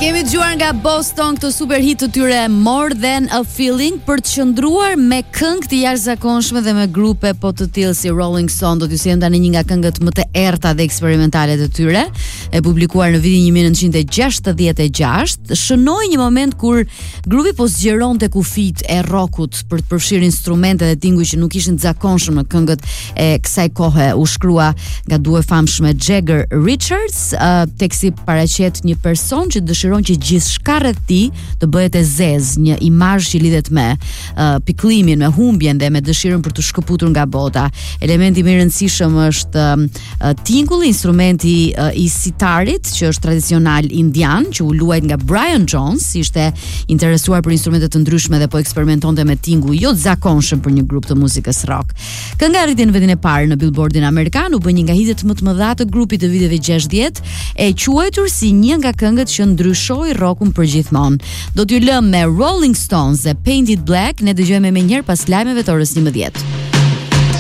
Kemi dëgjuar nga Boston këtë super hit të tyre More Than a Feeling për të qëndruar me këngë të jashtëzakonshme dhe me grupe po të tillë si Rolling Stone. Do t'ju sjellem tani një nga këngët më të errta dhe eksperimentale të tyre, e publikuar në vitin 1966. Shënoi një moment kur grupi po zgjeronte kufit e rockut për të përfshirë instrumente dhe tinguj që nuk ishin të zakonshëm në këngët e kësaj kohe. U shkrua nga duhe famshme Jagger Richards, teksti paraqet një person që dëshiron që gjithçka rreth tij të bëhet e zezë, një imazh që lidhet me pikëllimin, me humbjen dhe me dëshirën për të shkëputur nga bota. Elementi më i rëndësishëm është tingulli, instrumenti i sitarit, që është tradicional indian, që u luajt nga Brian Jones, ishte interesuar për instrumente të ndryshme dhe po eksperimentonte me tingull jo të zakonshëm për një grup të muzikës rock. Kënga arriti në vendin e parë në Billboardin amerikan, u bë një nga hitet më të mëdha të grupit të viteve 60, e quajtur si një nga këngët që ndryshoi rockun përgjithmonë. Do t'ju lëm me Rolling Stones dhe Painted Black, ne dëgjojmë më njëherë pas lajmeve të orës 11.